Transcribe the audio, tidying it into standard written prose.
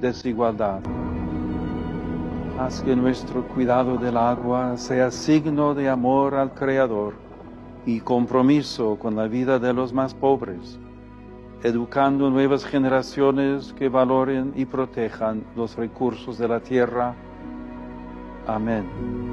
desigualdad. Haz que nuestro cuidado del agua sea signo de amor al Creador y compromiso con la vida de los más pobres, educando nuevas generaciones que valoren y protejan los recursos de la tierra. Amén.